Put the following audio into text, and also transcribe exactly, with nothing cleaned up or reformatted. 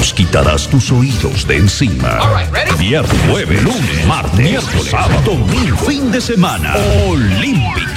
nos quitarás tus oídos de encima. Viernes, jueves, lunes, martes, miércoles, sábado, domingo, fin de semana. Olímpica.